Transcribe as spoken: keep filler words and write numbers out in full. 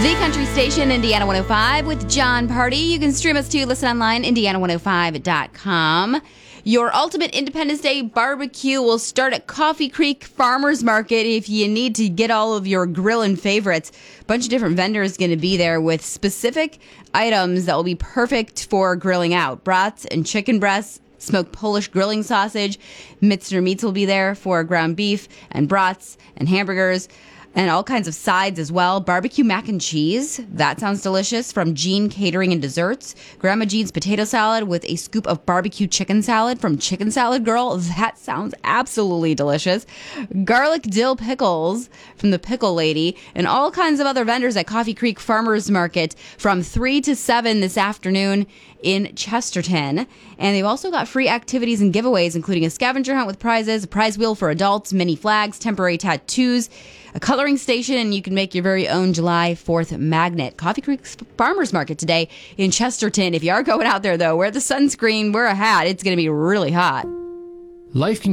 The Country Station, Indiana one oh five with John Party. You can stream us too. Listen online, indiana one oh five dot com. Your ultimate Independence Day barbecue will start at Coffee Creek Farmers Market if you need to get all of your grilling favorites. A bunch of different vendors going to be there with specific items that will be perfect for grilling out. Brats and chicken breasts, smoked Polish grilling sausage. Mitzner Meats will be there for ground beef and brats and hamburgers. And all kinds of sides as well. Barbecue mac and cheese. That sounds delicious. From Jean Catering and Desserts. Grandma Jean's potato salad with a scoop of barbecue chicken salad from Chicken Salad Girl. That sounds absolutely delicious. Garlic dill pickles from the Pickle Lady. And all kinds of other vendors at Coffee Creek Farmers Market from three to seven this afternoon in Chesterton. And they've also got free activities and giveaways, including a scavenger hunt with prizes, a prize wheel for adults, mini flags, temporary tattoos, a coloring station, and you can make your very own July fourth magnet. Coffee Creek Farmers Market today in Chesterton. If you are going out there, though, wear the sunscreen, wear a hat. It's going to be really hot. Life can